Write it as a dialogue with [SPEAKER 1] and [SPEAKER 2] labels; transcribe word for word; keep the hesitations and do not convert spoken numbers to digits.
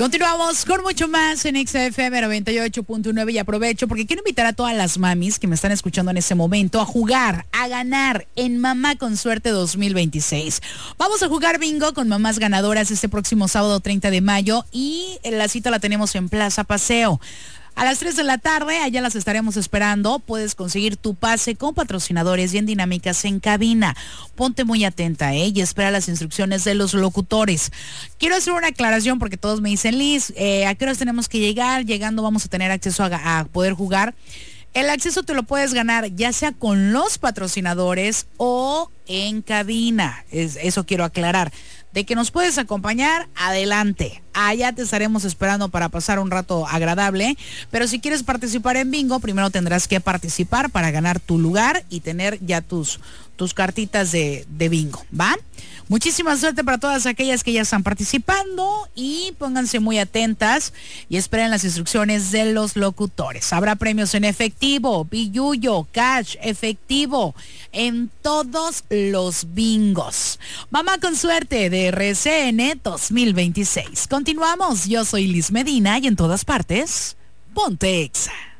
[SPEAKER 1] Continuamos con mucho más en X F M noventa y ocho punto nueve y aprovecho porque quiero invitar a todas las mamis que me están escuchando en este momento a jugar, a ganar en Mamá con Suerte dos mil veintiséis. Vamos a jugar bingo con mamás ganadoras este próximo sábado treinta de mayo y la cita la tenemos en Plaza Paseo. A las tres de la tarde, allá las estaremos esperando. Puedes conseguir tu pase con patrocinadores y en dinámicas en cabina. Ponte muy atenta, ¿eh? Y espera las instrucciones de los locutores. Quiero hacer una aclaración porque todos me dicen, Liz, eh, ¿a qué horas tenemos que llegar? Llegando vamos a tener acceso a, a poder jugar. El acceso te lo puedes ganar ya sea con los patrocinadores o en cabina. Es, eso quiero aclarar. De que nos puedes acompañar, adelante. Allá te estaremos esperando para pasar un rato agradable. Pero si quieres participar en bingo, primero tendrás que participar para ganar tu lugar y tener ya tus, tus cartitas de, de bingo, ¿va? Muchísima suerte para todas aquellas que ya están participando y pónganse muy atentas y esperen las instrucciones de los locutores. Habrá premios en efectivo, billuyo, cash, efectivo, en todos los bingos. Mamá con Suerte de R C N dos mil veintiséis. Continuamos, yo soy Liz Medina y en todas partes, ponte Exa.